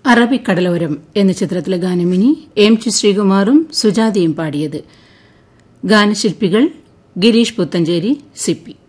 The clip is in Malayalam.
അറബിക്കടലോരം എന്ന ചിത്രത്തിലെ ഗാനമിനി എം ജി ശ്രീകുമാറും സുജാതയും പാടിയത്. ഗാനശില്പികൾ ഗിരീഷ് പുത്തഞ്ചേരി, സിപ്പി.